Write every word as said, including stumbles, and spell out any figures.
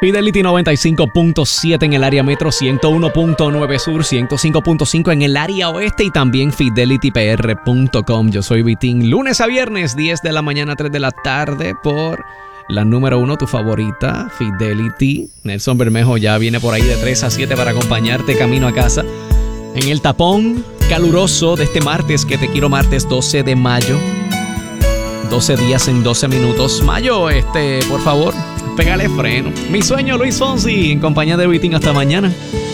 Fidelity noventa y cinco punto siete en el área metro, ciento uno punto nueve sur, ciento cinco punto cinco en el área oeste y también fidelity p r punto com. Yo soy Vitín. Lunes a viernes, diez de la mañana, tres de la tarde por la número uno, tu favorita, Fidelity. Nelson Bermejo ya viene por ahí de tres a siete para acompañarte camino a casa. En el tapón caluroso de este martes, que te quiero martes doce de mayo. doce días en doce minutos. Mayo, este, por favor, pégale freno. Mi sueño, Luis Fonsi, en compañía de Vitín. Hasta mañana.